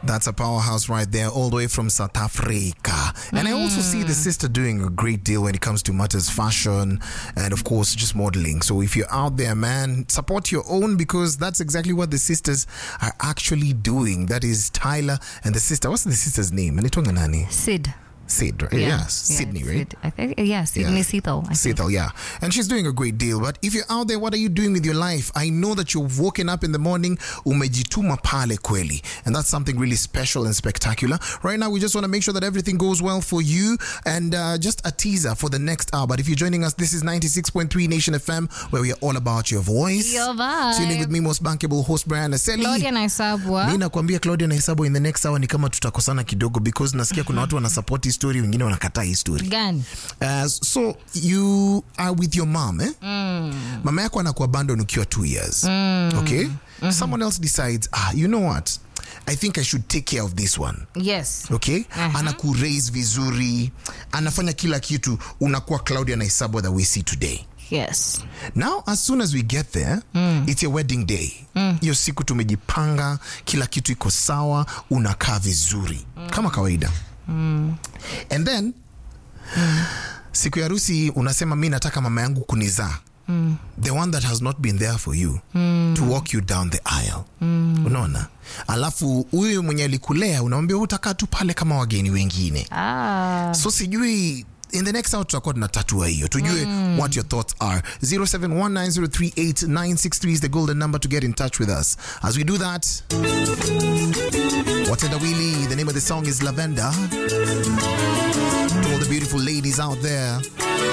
That's a powerhouse right there, all the way from South Africa. And I also see the sister doing a great deal when it comes to matters fashion and, of course, just modeling. So if you're out there, man, support your own, because that's exactly what the sisters are actually doing. That is Tyler and the sister. What's the sister's name? Sid, right? Yes, Sydney, right? Sid. I think, Sydney Sito. Sito, yeah. And she's doing a great deal. But if you're out there, what are you doing with your life? I know that you've woken up in the morning, umejituma pale kweli. And that's something really special and spectacular. Right now, we just want to make sure that everything goes well for you. And just a teaser for the next hour. But if you're joining us, this is 96.3 Nation FM, where we are all about your voice. Your vibe. Chilling with me, most bankable host, Brian Aseli. Claudia Naisabwa. Mimi nakwambia Claudia Naisabwa, in the next hour ni kama tutakosana kidogo, because nasikia kuna watu wanasupport hii story, wengine wanakataa hii story. Gani? So you are with your mom, eh? Mama yako anakuabandon ukiwa 2 years. Okay? Someone else decides, you know what? I think I should take care of this one. Yes. Okay? Anaku-raise vizuri. Anafanya kila kitu. Unakuwa Claudia Naisabwa that we see today. Yes. Now, as soon as we get there, it's your wedding day. Hiyo siku tumejipanga, kila kitu iko sawa, unakaa vizuri. Kama kawaida. And then, siku ya harusi unasema mimi nataka mama yangu kunizaa. The one that has not been there for you to walk you down the aisle. Unaona? Alafu huyu mwenye alikulea unamwambia utakaa tu pale kama wageni wengine. So sijui in the next hour tutakuwa tunatatua hiyo. Tujue what your thoughts are. 0719038963 is the golden number to get in touch with us. As we do that, Watenda Willy, the name of the song is Lavender. To all the beautiful ladies out there,